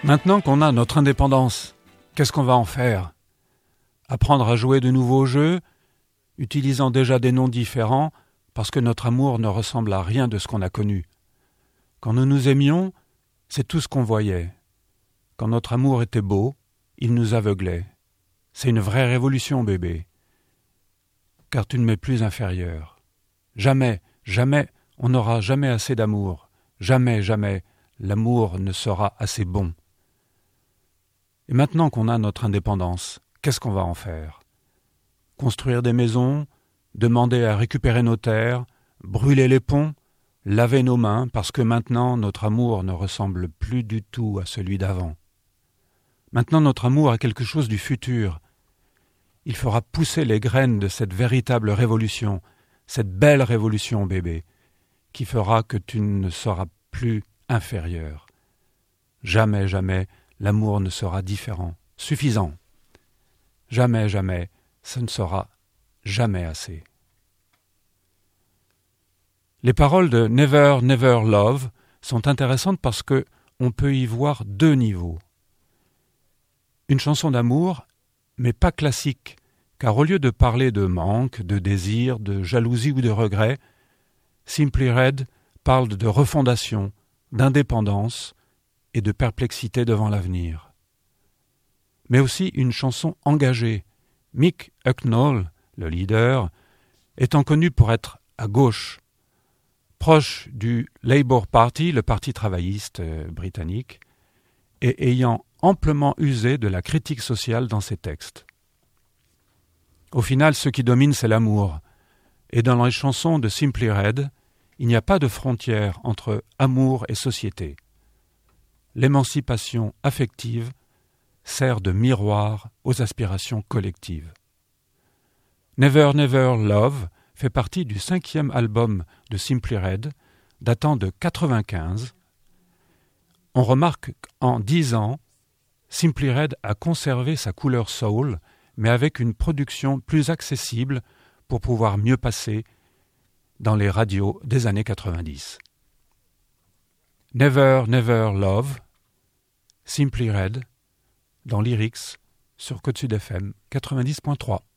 Maintenant qu'on a notre indépendance, qu'est-ce qu'on va en faire? Apprendre à jouer de nouveaux jeux, utilisant déjà des noms différents, parce que notre amour ne ressemble à rien de ce qu'on a connu. Quand nous nous aimions, c'est tout ce qu'on voyait. Quand notre amour était beau, il nous aveuglait. C'est une vraie révolution, bébé. Car tu ne m'es plus inférieur. Jamais, jamais, on n'aura jamais assez d'amour. Jamais, jamais, l'amour ne sera assez bon. Et maintenant qu'on a notre indépendance, qu'est-ce qu'on va en faire? Construire des maisons, demander à récupérer nos terres, brûler les ponts, laver nos mains, parce que maintenant notre amour ne ressemble plus du tout à celui d'avant. Maintenant notre amour a quelque chose du futur. Il fera pousser les graines de cette véritable révolution, cette belle révolution, bébé, qui fera que tu ne seras plus inférieur. Jamais, jamais, l'amour ne sera différent, suffisant. Jamais, jamais, ce ne sera jamais assez. Les paroles de Never, Never Love sont intéressantes parce que on peut y voir deux niveaux. Une chanson d'amour, mais pas classique, car au lieu de parler de manque, de désir, de jalousie ou de regret, Simply Red parle de refondation, d'indépendance et de perplexité devant l'avenir. Mais aussi une chanson engagée. Mick Hucknall, le leader, étant connu pour être à gauche, proche du Labour Party, le parti travailliste britannique, et ayant amplement usé de la critique sociale dans ses textes. Au final, ce qui domine, c'est l'amour. Et dans les chansons de Simply Red, il n'y a pas de frontière entre amour et société. L'émancipation affective sert de miroir aux aspirations collectives. Never Never Love fait partie du 5e album de Simply Red, datant de 1995. On remarque qu'en 10 ans, Simply Red a conservé sa couleur soul, mais avec une production plus accessible pour pouvoir mieux passer dans les radios des années 90. Never Never Love, Simply Red, dans Lyrics, sur Côte Sud FM 90.3.